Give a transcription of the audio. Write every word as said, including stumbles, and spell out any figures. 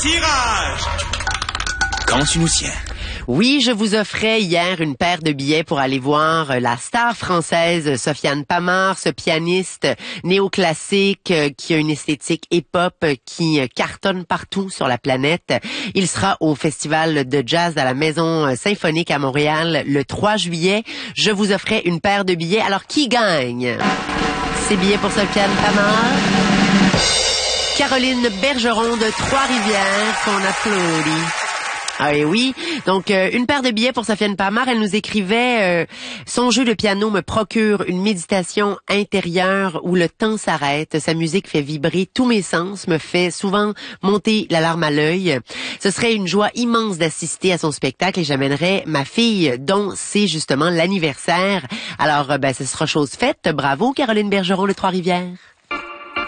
tirage. Quand tu nous tiens. Oui, je vous offrais hier une paire de billets pour aller voir la star française Sofiane Pamart, ce pianiste néoclassique qui a une esthétique hip-hop qui cartonne partout sur la planète. Il sera au Festival de jazz à la Maison Symphonique à Montréal le trois juillet. Je vous offrais une paire de billets. Alors, qui gagne ces billets pour Sofiane Pamart? Caroline Bergeron de Trois-Rivières, qu'on applaudit. Ah et oui, donc euh, une paire de billets pour Sofiane Pamart. Elle nous écrivait euh, son jeu de piano me procure une méditation intérieure où le temps s'arrête. Sa musique fait vibrer tous mes sens, me fait souvent monter la larme à l'œil. Ce serait une joie immense d'assister à son spectacle et j'amènerais ma fille dont c'est justement l'anniversaire. Alors, ben, ce sera chose faite. Bravo, Caroline Bergeron de Trois-Rivières.